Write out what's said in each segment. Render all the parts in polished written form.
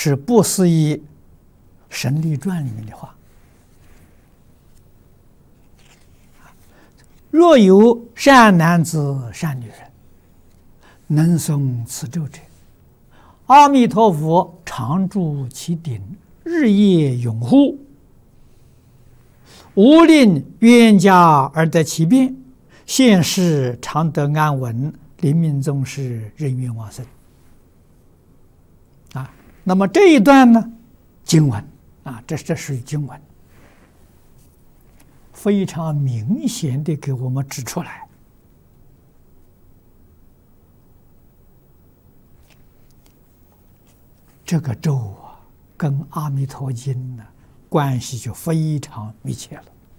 是不思议神力传里面的话。若有善男子、善女人，能诵此咒者，阿弥陀佛常住其顶，日夜拥护，无令冤家而得其便，现世常得安稳，临命终时人愿往生。那么这一段呢，经文这属于经文，非常明显的给我们指出来，这个咒跟《阿弥陀经》呢关系就非常密切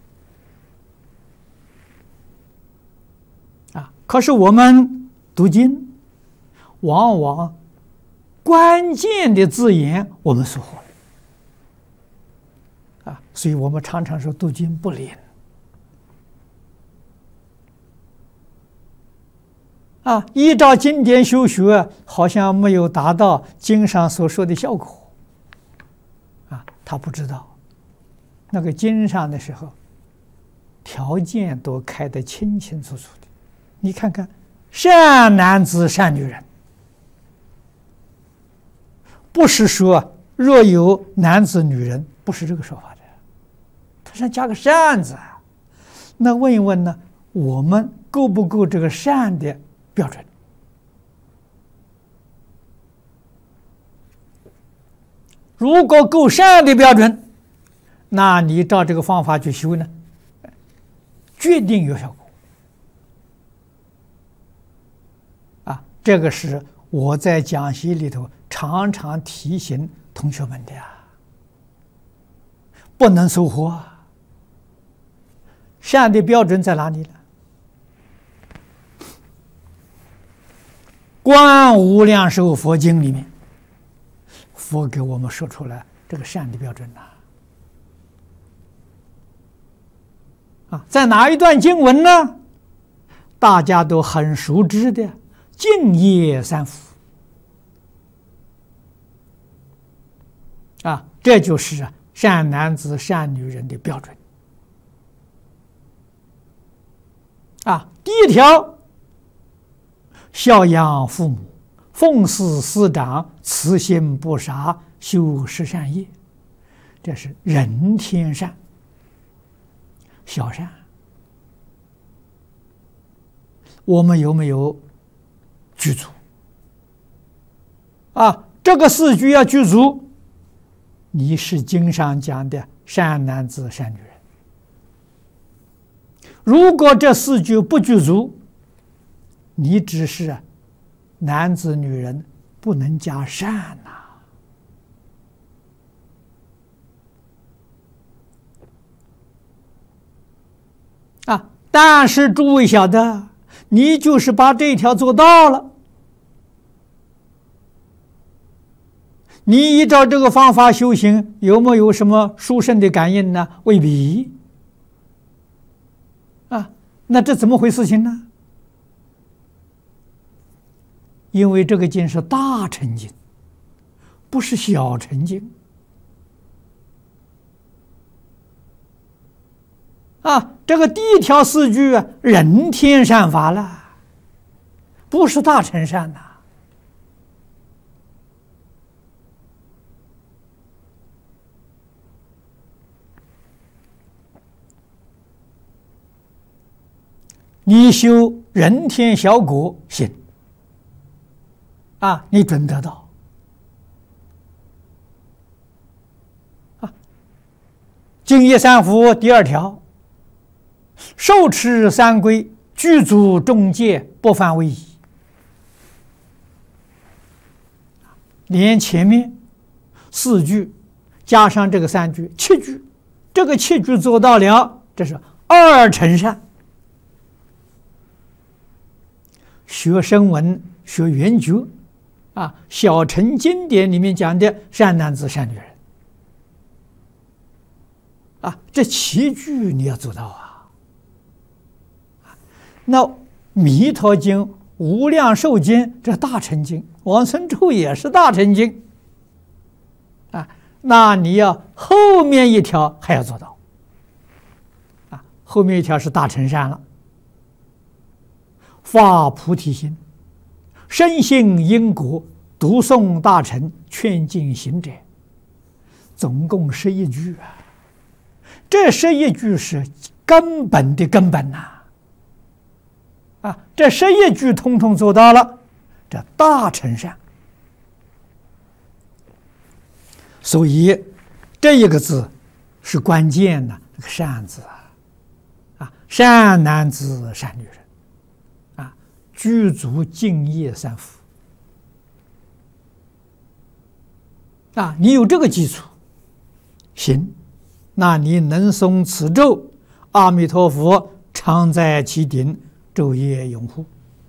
了。可是我们读经，往往关键的字眼我们疏忽了，所以我们常常说读经不灵。依照经典修学，好像没有达到经上所说的效果。他不知道，那个经上的时候，条件都开得清清楚楚的。你看看，善男子、善女人，不是说若有男子、女人，不是这个说法的，他上加个善字。那问一问呢，我们够不够这个善的标准？如果够善的标准，那你照这个方法去修呢，决定有效果。这个是我在讲习里头常常提醒同学们的不能疏忽。善的标准在哪里呢？观无量寿佛经里面，佛给我们说出来这个善的标准在哪一段经文呢？大家都很熟知的净业三福这就是善男子、善女人的标准第一条，孝养父母，奉事师长，慈心不杀，修十善业，这是人天善、小善。我们有没有具足这个四句要具足，你是经上讲的善男子、善女人。如果这四句不具足，你只是男子、女人，不能加善但是诸位晓得，你就是把这一条做到了，你依照这个方法修行，有没有什么殊胜的感应呢？未必那这怎么回事情呢？因为这个经是大乘经，不是小乘经这个第一条四句人天善法了，不是大乘善你修人天小果行你准得到净业三福第二条，受持三规，具足众戒，不犯违仪。连前面四句加上这个三句，七句，这个七句做到了，这是二乘善。学声闻、学圆觉小乘经典里面讲的善男子、善女人这七句你要做到那弥陀经、无量寿经这大乘经，往生咒也是大乘经那你要后面一条还要做到啊。后面一条是大乘善了，发菩提心，深信因果，读诵大乘，劝进行者，总共11句啊。这11句是根本的根本呐！啊，这11句通通做到了，这大乘善。所以这一个字是关键的，这个善字啊，善男子、善女人啊，具足敬业三福啊，你有这个基础，行，那你能诵此咒，阿弥陀佛常在其顶，昼夜拥护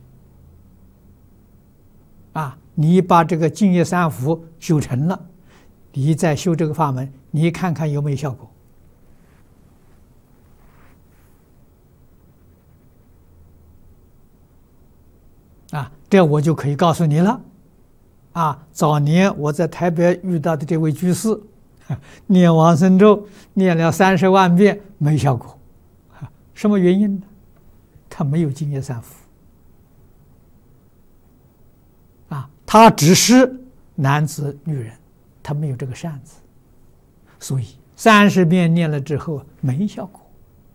啊，你把这个敬业三福修成了，你再修这个法门，你看看有没有效果啊？这我就可以告诉你了啊。早年我在台北遇到的这位居士，念往生咒念了30万遍没效果，什么原因呢？他没有敬业三福啊，他只是男子女人，他没有这个善字，所以30遍念了之后没效果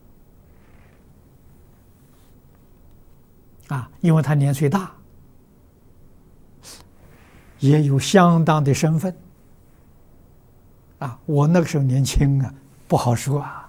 啊，因为他年岁大，也有相当的身份啊。我那个时候年轻啊，不好说啊。